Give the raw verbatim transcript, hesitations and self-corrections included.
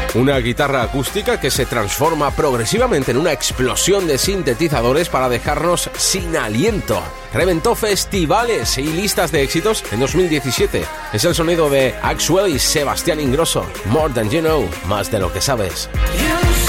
Una guitarra acústica que se transforma progresivamente en una explosión de sintetizadores para dejarnos sin aliento. Reventó festivales y listas de éxitos en dos mil diecisiete. Es el sonido de Axwell y Sebastián Ingrosso. More Than You Know, más de lo que sabes.